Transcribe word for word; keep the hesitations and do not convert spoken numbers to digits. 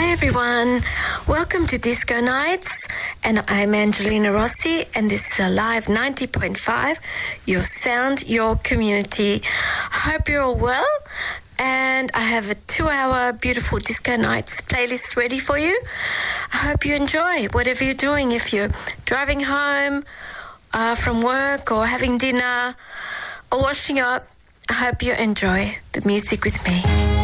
Hi everyone, welcome to Disco Nights, and I'm Angelina Rossi, and this is a live ninety point five, your sound, your community. I hope you're all well, and I have a two-hour beautiful Disco Nights playlist ready for you. I hope you enjoy whatever you're doing. If you're driving home uh, from work or having dinner or washing up, I hope you enjoy the music with me.